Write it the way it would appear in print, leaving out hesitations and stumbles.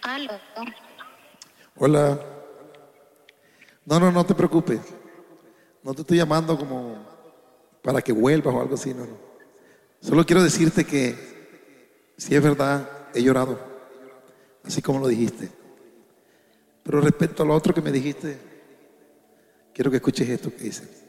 Aló. Hola. No te preocupes. No te estoy llamando como para que vuelvas o algo así, no. Solo quiero decirte que si es verdad, he llorado, así como lo dijiste. Pero respecto a lo otro que me dijiste, quiero que escuches esto que dice.